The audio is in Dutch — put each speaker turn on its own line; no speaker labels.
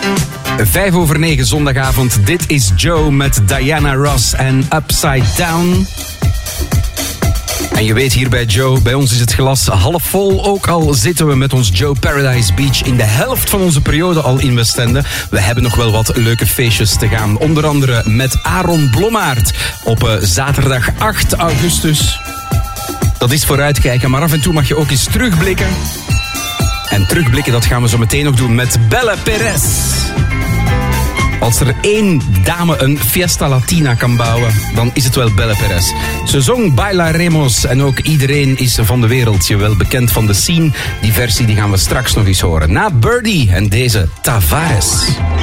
5:05 zondagavond. Dit is Joe met Diana Ross en Upside Down. En je weet hier bij Joe, bij ons is het glas half vol. Ook al zitten we met ons Joe Paradise Beach in de helft van onze periode al in Westende. We hebben nog wel wat leuke feestjes te gaan. Onder andere met Aaron Blommaert op zaterdag 8 augustus. Dat is vooruitkijken, maar af en toe mag je ook eens terugblikken. En terugblikken, dat gaan we zo meteen nog doen met Belle Perez. Als er één dame een Fiesta Latina kan bouwen, dan is het wel Belle Perez. Ze zong Bailaremos en ook Iedereen is van de wereld. Je wel bekend van de scene. Die versie die gaan we straks nog eens horen. Na Birdie en deze Tavares.